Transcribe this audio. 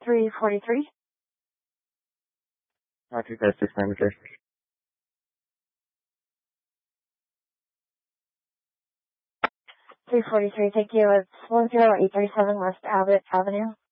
343. I think that's just manager. 343, thank you. It's 10837 West Abbott Avenue.